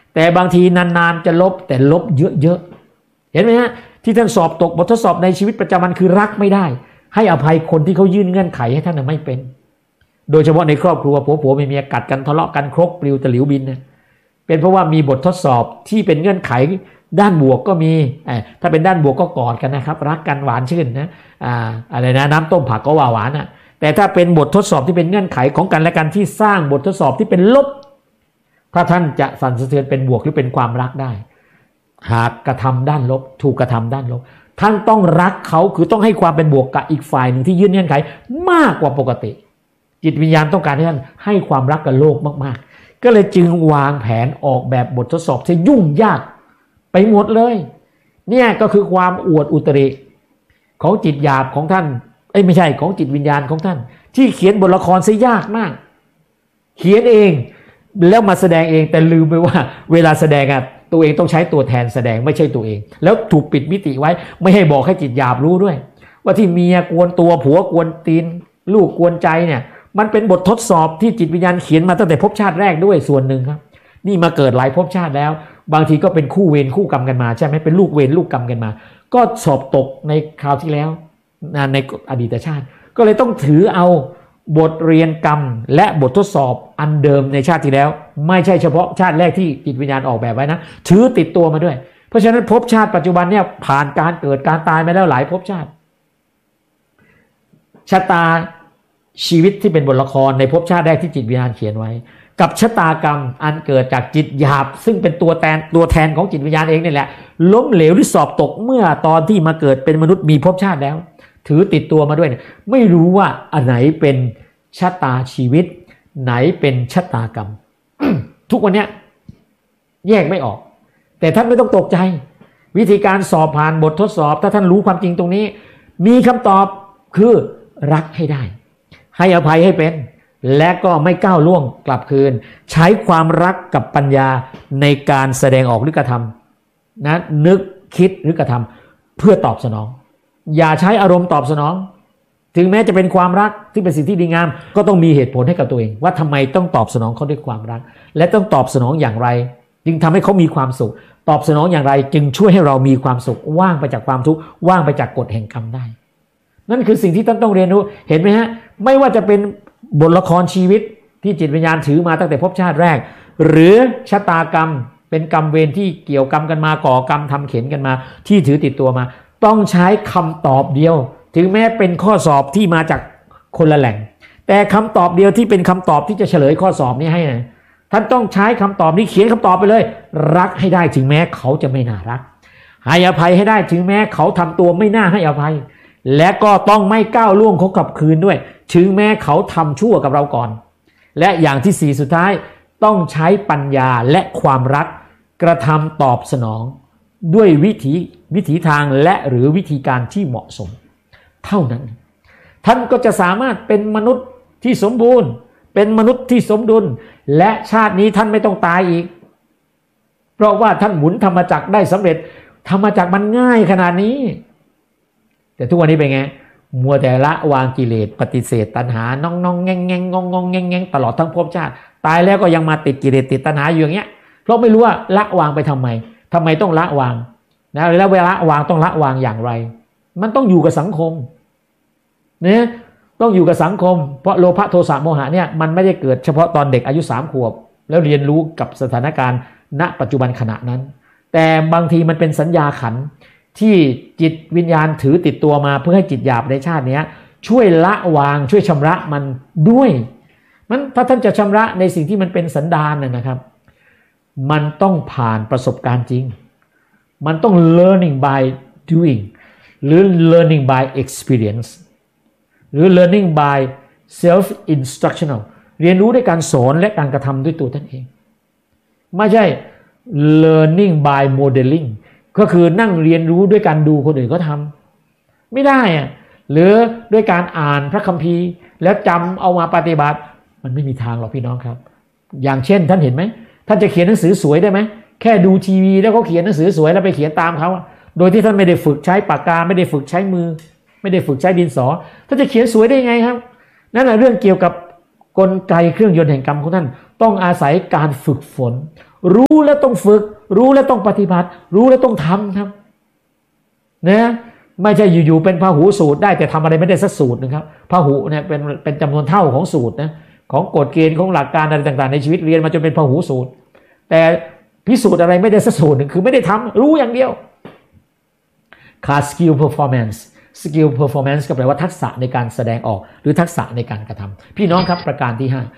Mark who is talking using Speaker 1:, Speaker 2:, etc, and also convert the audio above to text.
Speaker 1: แต่บางทีนานๆจะลบแต่ลบเยอะๆเห็นไหมฮะที่ท่านสอบตกบททดสอบในชีวิตประจำวันคือรักไม่ได้ให้อภัยคนที่เขายื่นเงื่อนไขให้ท่านไม่เป็นโดยเฉพาะในครอบครัวผัวเมียกัดกันทะเลาะกันครกปลิวตะหลิวบินเนี่ยเป็นเพราะว่ามีบททดสอบที่เป็นเงื่อนไขด้านบวกก็มีถ้าเป็นด้านบวกก็กอดกันนะครับรักกันหวานชื่นนะอะไรนะน้ำต้มผักก็หวานแต่ถ้าเป็นบททดสอบที่เป็นเงื่อนไขของกันและกันที่สร้างบททดสอบที่เป็นลบถ้าท่านจะสั่นสะเทือนเป็นบวกหรือเป็นความรักได้หากกระทำด้านลบถูกกระทำด้านลบท่านต้องรักเขาคือต้องให้ความเป็นบวกกับอีกฝ่ายหนึ่งที่ยื่นเงื่อนไขมากกว่าปกติจิตวิญญาณต้องการให้ท่านให้ความรักกับโลกมากๆก็เลยจึงวางแผนออกแบบบททดสอบที่ยุ่งยากไปหมดเลยเนี่ยก็คือความอวดอุตริของจิตหยาบของท่านไม่ใช่ของจิตวิญญาณของท่านที่เขียนบทละครซะยากมากเขียนเองแล้วมาแสดงเองแต่ลืมไปว่าเวลาแสดงตัวเองต้องใช้ตัวแทนแสดงไม่ใช่ตัวเองแล้วถูกปิดมิติไว้ไม่ให้บอกให้จิตหยาบรู้ด้วยว่าที่เมียกวนตัวผัวกวนตีนลูกกวนใจเนี่ยมันเป็นบททดสอบที่จิตวิญญาณเขียนมาตั้งแต่ภพชาติแรกด้วยส่วนหนึ่งครับนี่มาเกิดหลายภพชาติแล้วบางทีก็เป็นคู่เวรคู่กรรมกันมาใช่ไหมเป็นลูกเวรลูกกรรมกันมาก็สอบตกในคราวที่แล้วในอดีตชาติก็เลยต้องถือเอาบทเรียนกรรมและบททดสอบอันเดิมในชาติที่แล้วไม่ใช่เฉพาะชาติแรกที่จิตวิญญาณออกแบบไว้นะถือติดตัวมาด้วยเพราะฉะนั้นภพชาติปัจจุบันเนี่ยผ่านการเกิดการตายมาแล้วหลายภพชาติชะตาชีวิตที่เป็นบทละครในภพชาติแรกที่จิตวิญญาณเขียนไว้กับชะตากรรมอันเกิดจากจิตหยาบซึ่งเป็นตัวแทนของจิตวิญญาณเองนี่แหละล้มเหลวหรือสอบตกเมื่อตอนที่มาเกิดเป็นมนุษย์มีภพชาติแล้วถือติดตัวมาด้วยไม่รู้ว่าอันไหนเป็นชะตาชีวิตไหนเป็นชะตากรรม ทุกวันนี้แยกไม่ออกแต่ท่านไม่ต้องตกใจวิธีการสอบผ่านบททดสอบถ้าท่านรู้ความจริงตรงนี้มีคำตอบคือรักให้ได้ให้อภัยให้เป็นและก็ไม่ก้าวล่วงกลับคืนใช้ความรักกับปัญญาในการแสดงออกหรือกระทำนะนึกคิดหรือกระทำเพื่อตอบสนองอย่าใช้อารมณ์ตอบสนองถึงแม้จะเป็นความรักที่เป็นสิ่งที่ดีงามก็ต้องมีเหตุผลให้กับตัวเองว่าทำไมต้องตอบสนองเขาด้วยความรักและต้องตอบสนองอย่างไรจึงทำให้เขามีความสุขตอบสนองอย่างไรจึงช่วยให้เรามีความสุขว่างไปจากความทุกข์ว่างไปจากกฎแห่งกรรมได้นั่นคือสิ่งที่ท่านต้องเรียนรู้เห็นไหมฮะไม่ว่าจะเป็นบทละครชีวิตที่จิตวิญญาณถือมาตั้งแต่ภพชาติแรกหรือชะตากรรมเป็นกรรมเวรที่เกี่ยวกรรมกันมาก่อกรรมทำเข็นกันมาที่ถือติดตัวมาต้องใช้คำตอบเดียวถึงแม้เป็นข้อสอบที่มาจากคนละแหล่งแต่คำตอบเดียวที่เป็นคำตอบที่จะเฉลยข้อสอบนี้ให้นะท่านต้องใช้คำตอบนี้เขียนคำตอบไปเลยรักให้ได้ถึงแม้เขาจะไม่น่ารักให้อภัยให้ได้ถึงแม้เขาทำตัวไม่น่าให้อภัยและก็ต้องไม่ก้าวล่วงเขากลับคืนด้วยถึงแม้เขาทำชั่วกับเราก่อนและอย่างที่สี่สุดท้ายต้องใช้ปัญญาและความรักกระทำตอบสนองด้วยวิถีทางและหรือวิธีการที่เหมาะสมเท่านั้นท่านก็จะสามารถเป็นมนุษย์ที่สมบูรณ์เป็นมนุษย์ที่สมดุลและชาตินี้ท่านไม่ต้องตายอีกเพราะว่าท่านหมุนธรรมจักรได้สำเร็จธรรมจักรมันง่ายขนาดนี้แต่ทุกวันนี้เป็นไงมัวแต่ละวางกิเลสปฏิเสธตัณหาน้องๆแง่งๆงงๆแง่งๆตลอดทั้งภพชาติตายแล้วก็ยังมาติดกิเลสติดตัณหาอยู่อย่างเงี้ยเพราะไม่รู้ว่าละวางไปทำไมต้องละวางนะแล้วเวลาละวางต้องละวางอย่างไรมันต้องอยู่กับสังคมเนี่ยต้องอยู่กับสังคมเพราะโลภะโทสะโมหะเนี่ยมันไม่ได้เกิดเฉพาะตอนเด็กอายุ3 ขวบแล้วเรียนรู้กับสถานการณ์ณปัจจุบันขณะนั้นแต่บางทีมันเป็นสัญญาขันธ์ที่จิตวิญญาณถือติดตัวมาเพื่อให้จิตหยาบในชาตินี้ช่วยละวางช่วยชำระมันด้วยมันถ้าท่านจะชำระในสิ่งที่มันเป็นสันดานนะครับมันต้องผ่านประสบการณ์จริงมันต้อง learning by doing หรือ learning by experience หรือ learning by self instructional เรียนรู้ด้วยการสอนและการกระทำด้วยตัวท่านเองไม่ใช่ learning by modeling ก็คือนั่งเรียนรู้ด้วยการดูคนอื่นเขาทำไม่ได้อะหรือด้วยการอ่านพระคัมภีร์แล้วจำเอามาปฏิบัติมันไม่มีทางหรอกพี่น้องครับอย่างเช่นท่านเห็นไหมท่านจะเขียนหนังสือสวยได้ไหมแค่ดูทีวีแล้วเขาเขียนหนังสือสวยแล้วไปเขียนตามเขาโดยที่ท่านไม่ได้ฝึกใช้ปากกาไม่ได้ฝึกใช้มือไม่ได้ฝึกใช้ดินสอท่านจะเขียนสวยได้ไงครับนั่นแหละเรื่องเกี่ยวกับกลไกเครื่องยนต์แห่งกรรมของท่านต้องอาศัยการฝึกฝนรู้แล้วต้องฝึกรู้แล้วต้องปฏิบัติรู้แล้วต้องทำครับนะไม่ใช่อยู่ๆเป็นพหูสูตรได้แต่ทำอะไรไม่ได้สักสูตรนะครับพหูเนี่ยเป็นจำนวนเท่าของสูตรนะของกฎเกณฑ์ของหลักการอะไรต่างๆในชีวิตเรียนมาจนเป็นพหูสูตรแต่พิสูจน์อะไรไม่ได้สักสูตรหนึ่งคือไม่ได้ทำรู้อย่างเดียวขาด skill performance ก็แปลว่าทักษะในการแสดงออกหรือทักษะในการกระทำพี่น้องครับประการที่5